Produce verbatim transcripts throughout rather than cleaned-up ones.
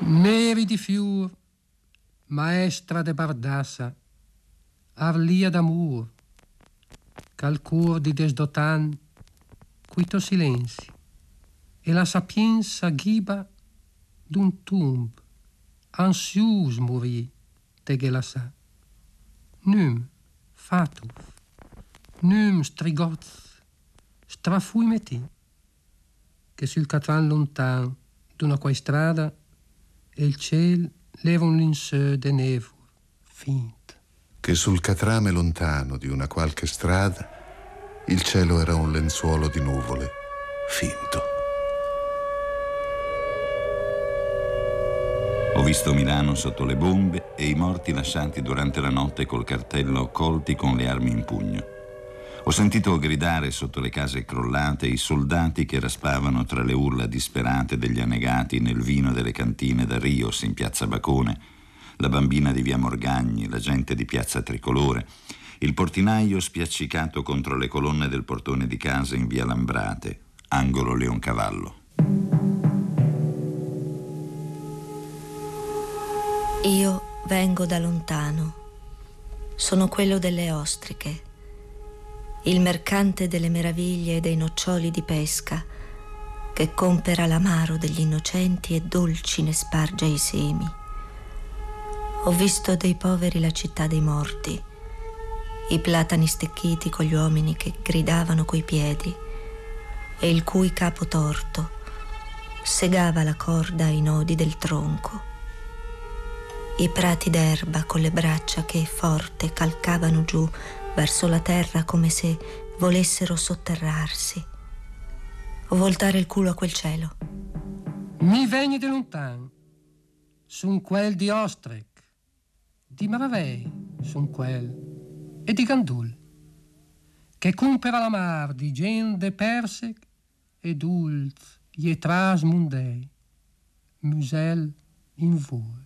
Neri di fiur, maestra de Bardassa, arlia d'amur, calcur di desdotan, quito silenzi, e la sapienza ghiba d'un tumb, ansius morì, te che la sa. Num, fatuf, num strigoz, strafui metì, che sul catran lontan d'una quai strada e il ciel leva un linseu de nevo finto. Che sul catrame lontano di una qualche strada il cielo era un lenzuolo di nuvole finto. Ho visto Milano sotto le bombe e i morti lasciati durante la notte col cartello colti con le armi in pugno. Ho sentito gridare sotto le case crollate i soldati che raspavano tra le urla disperate degli annegati nel vino delle cantine da Rios in piazza Bacone, la bambina di via Morgagni, la gente di piazza Tricolore, il portinaio spiaccicato contro le colonne del portone di casa in via Lambrate, angolo Leoncavallo. Io vengo da lontano, sono quello delle ostriche, il mercante delle meraviglie e dei noccioli di pesca, che compera l'amaro degli innocenti e dolci ne sparge i semi. Ho visto dei poveri la città dei morti, i platani stecchiti con gli uomini che gridavano coi piedi e il cui capo torto segava la corda ai nodi del tronco. I prati d'erba con le braccia che forte calcavano giù verso la terra come se volessero sotterrarsi o voltare il culo a quel cielo. Mi vegni di lontan, sun quel di Ostrec, di Maravei sun quel, e di Gandul, che compera la mar di gen de Persec e dulz ietras mundei, musel in vol.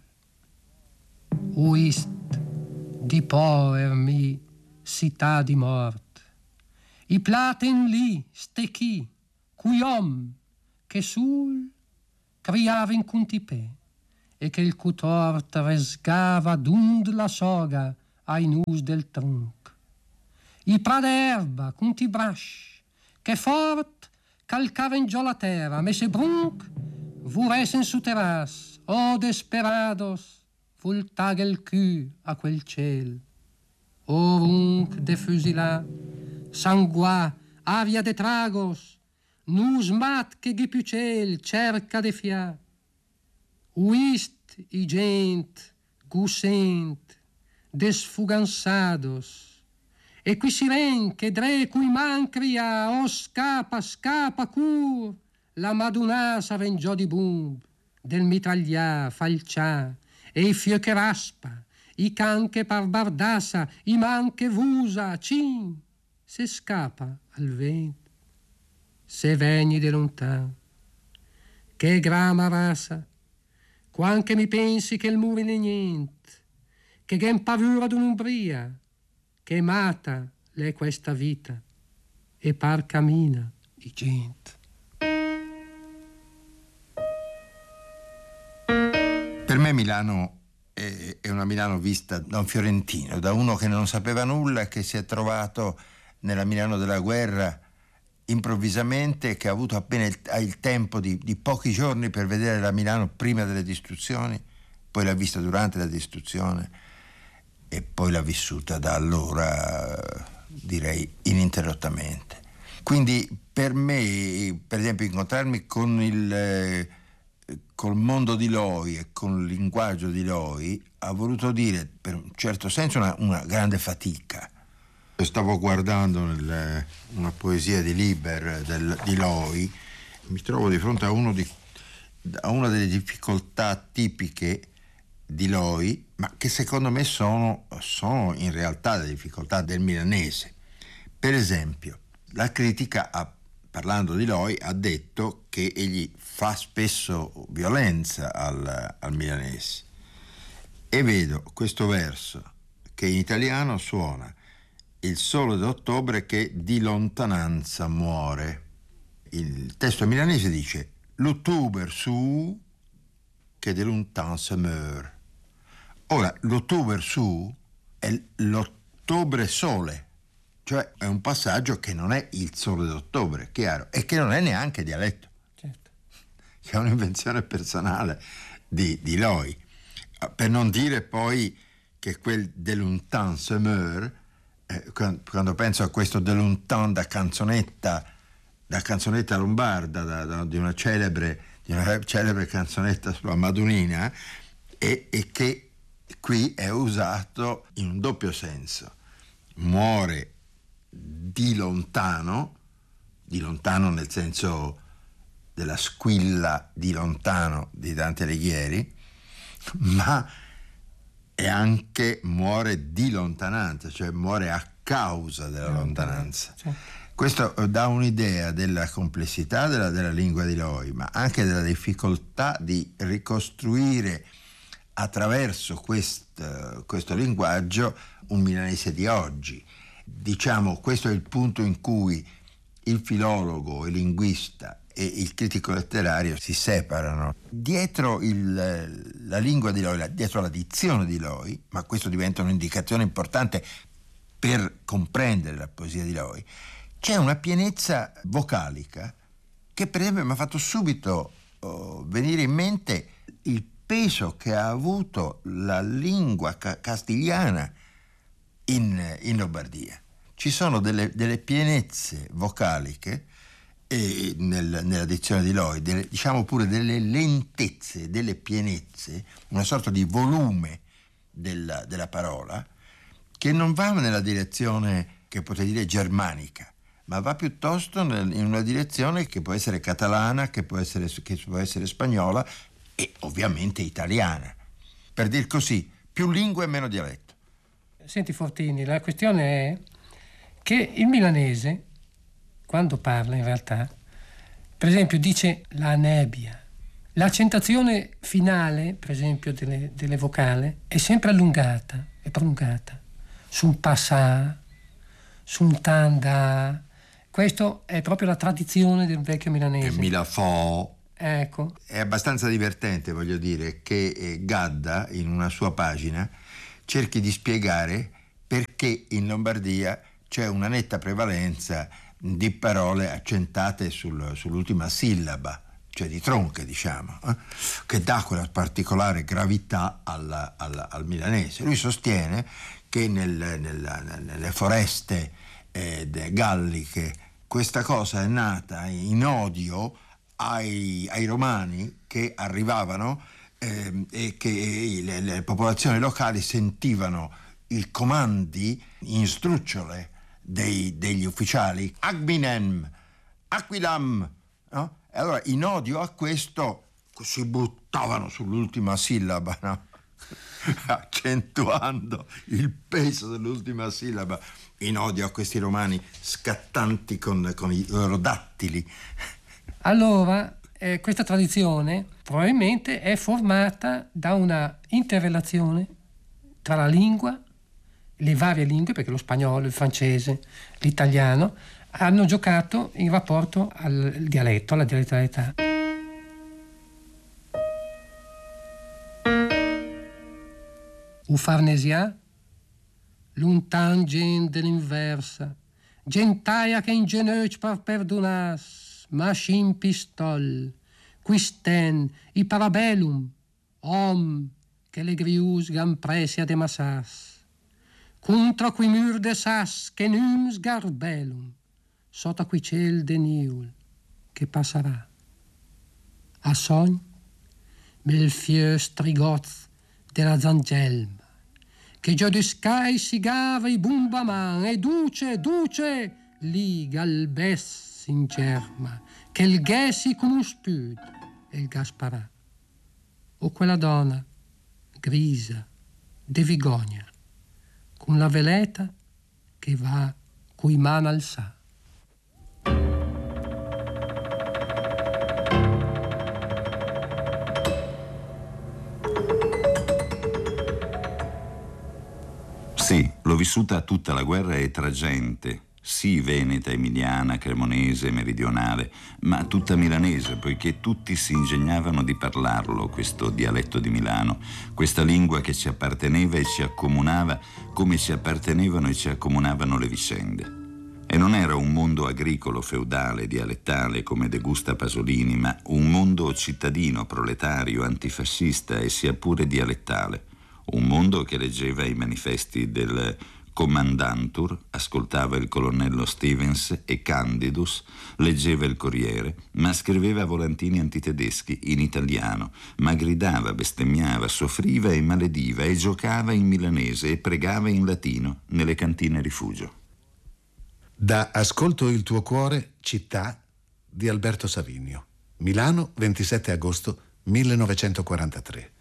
Uist di poer mi città di mort, i platen lì stecchi, cui om che sul criava in cuntipè e che il cutort resgava d'und la soga ai nus del trunc. I praderba cunti brasch che fort calcava in giò la terra, messe brunc vuresen su terras, o desperados voltaghe il cù a quel ciel. Ovunc de fusila, sangua, avia de tragos, nus mat che gipucel cerca de fia. Uist i gent, gusent, desfugansados, e qui si ven che dre cui mancria, o scapa, scapa cur, la madunasa vengiò di bumb, del mitraglià, falcià, e i fio che raspa, i can che par bardassa, i man che vusa, cin, se scapa al vento, se vegni di lontan. Che grama rasa, quanche mi pensi che il muri ne niente, che gen paura d'un'umbria, che mata l'è questa vita, e par cammina i gente. Per me Milano è, è una Milano vista da un fiorentino, da uno che non sapeva nulla e che si è trovato nella Milano della guerra improvvisamente, che ha avuto appena il, il tempo di, di pochi giorni per vedere la Milano prima delle distruzioni, poi l'ha vista durante la distruzione e poi l'ha vissuta da allora, direi, ininterrottamente. Quindi per me, per esempio, incontrarmi con il... col mondo di Loi e con il linguaggio di Loi ha voluto dire, per un certo senso, una, una grande fatica. Stavo guardando nel, una poesia di Liber del, di Loi, mi trovo di fronte a, uno di, a una delle difficoltà tipiche di Loi, ma che secondo me sono, sono in realtà le difficoltà del milanese. Per esempio, la critica ha, parlando di Loi, ha detto che egli fa spesso violenza al, al milanese. E vedo questo verso che in italiano suona: il sole d'ottobre che di lontananza muore. Il testo milanese dice: l'ottobre su che de longtemps se meurt. Ora, l'Ottober su è l'ottobre sole, cioè è un passaggio che non è il sole d'ottobre, chiaro, e che non è neanche dialetto, Certo. che è un'invenzione personale di, di Loi. Per non dire poi che quel de longtemps se meurt, eh, quando penso a questo de longtemps da canzonetta, da canzonetta lombarda, da, da, di una celebre, di una celebre canzonetta sulla Madonnina, e, e che qui è usato in un doppio senso. Muore di lontano, di lontano nel senso della squilla di lontano di Dante Alighieri, ma è anche muore di lontananza, cioè muore a causa della lontananza. Questo dà un'idea della complessità della, della lingua di Loi, ma anche della difficoltà di ricostruire attraverso questo, questo linguaggio un milanese di oggi. Diciamo, questo è il punto in cui il filologo, il linguista e il critico letterario si separano. Dietro il, la lingua di Loi, dietro la dizione di Loi, ma questo diventa un'indicazione importante per comprendere la poesia di Loi, c'è una pienezza vocalica che per esempio mi ha fatto subito oh, venire in mente il peso che ha avuto la lingua ca- castigliana in, in Lombardia. Ci sono delle, delle pienezze vocaliche e nel, nella dizione di Loi, delle, diciamo pure delle lentezze, delle pienezze, una sorta di volume della, della parola che non va nella direzione che potrei dire germanica, ma va piuttosto nel, in una direzione che può essere catalana, che può essere, che può essere spagnola e ovviamente italiana. Per dir così, più lingua e meno dialetto. Senti Fortini, la questione è che il milanese, quando parla in realtà, per esempio dice la nebbia. L'accentuazione finale, per esempio, delle, delle vocali è sempre allungata, è prolungata. Su un passà, su un tanda. Questo è proprio la tradizione del vecchio milanese. E mi la fo. Ecco. È abbastanza divertente, voglio dire, che eh, Gadda, in una sua pagina, cerchi di spiegare perché in Lombardia c'è una netta prevalenza di parole accentate sul, sull'ultima sillaba, cioè di tronche, diciamo, eh, che dà quella particolare gravità alla, alla, al milanese. Lui sostiene che nel, nella, nelle foreste eh, galliche questa cosa è nata in odio ai, ai romani che arrivavano eh, e che le, le popolazioni locali sentivano i comandi in strucciole dei, degli ufficiali, Agbinem, Aquilam, no? E allora in odio a questo si buttavano sull'ultima sillaba, no? Accentuando il peso dell'ultima sillaba, in odio a questi romani scattanti con, con i loro dattili. Allora, eh, questa tradizione probabilmente è formata da una interrelazione tra la lingua, le varie lingue, perché lo spagnolo, il francese, l'italiano hanno giocato in rapporto al dialetto, alla dialettalità. U farnesia, luntan gent de l'inversa, gentaia che in geneuc par perdonas, machin pistol, quisten i parabellum, om che le grius gan presia de massas, contra qui mur de sas che nums garbellum, sota qui ciel de niul che passerà. A sogn, mel fieux trigoz de la zangelma, che già de sky si gava i bumbaman e duce, duce, lì galbes in germa, che il ghesi come spud e il gasparà. O quella donna, grisa, de vigogna, con la veleta che va coi man alzà. Sì, l'ho vissuta tutta la guerra e tra gente, sì veneta, emiliana, cremonese, meridionale, ma tutta milanese, poiché tutti si ingegnavano di parlarlo, questo dialetto di Milano, questa lingua che ci apparteneva e ci accomunava come ci appartenevano e ci accomunavano le vicende. E non era un mondo agricolo, feudale, dialettale come De Gusta Pasolini, ma un mondo cittadino, proletario, antifascista e sia pure dialettale. Un mondo che leggeva i manifesti del Commandantur, ascoltava il colonnello Stevens e Candidus, leggeva il Corriere, ma scriveva volantini antitedeschi in italiano, ma gridava, bestemmiava, soffriva e malediva e giocava in milanese e pregava in latino nelle cantine rifugio. Da Ascolto il tuo cuore, città di Alberto Savinio. Milano, ventisette agosto millenovecentoquarantatré.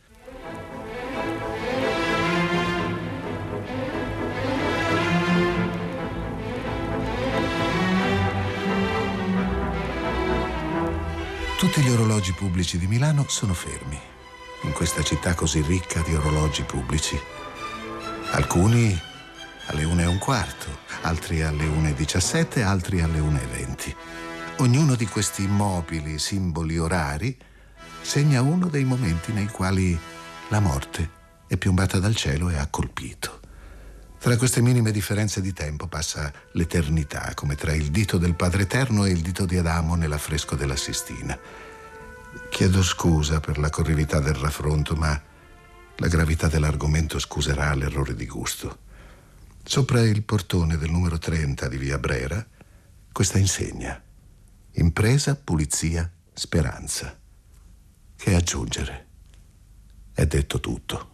Tutti gli orologi pubblici di Milano sono fermi, in questa città così ricca di orologi pubblici. Alcuni alle una e un quarto, altri alle una e diciassette, altri alle una e venti. Ognuno di questi immobili simboli orari segna uno dei momenti nei quali la morte è piombata dal cielo e ha colpito. Tra queste minime differenze di tempo passa l'eternità, come tra il dito del Padre Eterno e il dito di Adamo nell'affresco della Sistina. Chiedo scusa per la corrività del raffronto, ma la gravità dell'argomento scuserà l'errore di gusto. Sopra il portone del numero trenta di via Brera, questa insegna: impresa, pulizia, speranza. Che aggiungere? È detto tutto.